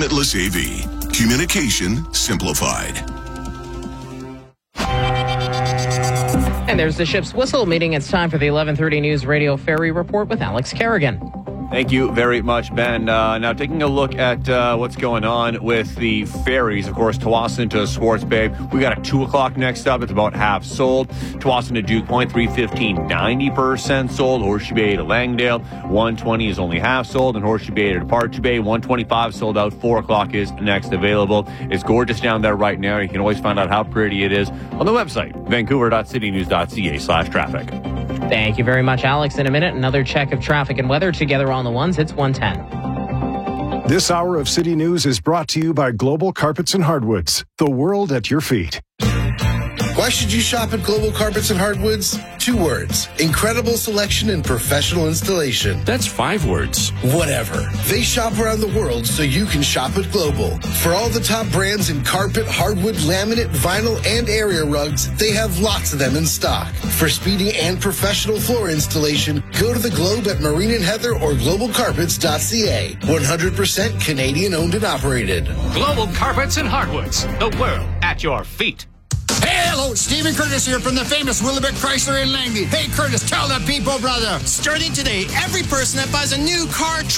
Limitless AV. Communication simplified. And there's the ship's whistle, meaning it's time for the 11:30 News Radio Ferry Report with Alex Kerrigan. Thank you very much, Ben. Now, taking a look at what's going on with the ferries, of course, Tsawwassen to Swartz Bay. We got a 2 o'clock next up. It's about half sold. Tsawwassen to Duke Point, 315, 90% sold. Horseshoe Bay to Langdale, 120 is only half sold. And Horseshoe Bay to Departure Bay, 125 sold out. 4 o'clock is next available. It's gorgeous down there right now. You can always find out how pretty it is on the website, vancouver.citynews.ca/traffic. Thank you very much, Alex. In a minute, another check of traffic and weather together on the ones. It's 1:10. This hour of City News is brought to you by Global Carpets and Hardwoods, the world at your feet. Why should you shop at Global Carpets and Hardwoods? 2 words. Incredible selection and professional installation. That's 5 words. Whatever. They shop around the world so you can shop at Global. For all the top brands in carpet, hardwood, laminate, vinyl, and area rugs, they have lots of them in stock. For speedy and professional floor installation, go to the Globe at Marine and Heather or globalcarpets.ca. 100% Canadian owned and operated. Global Carpets and Hardwoods, the world at your feet. Hey, hello, Stephen Curtis here from the famous Willebek Chrysler in Langley. Hey, Curtis, tell the people, brother. Starting today, every person that buys a new car,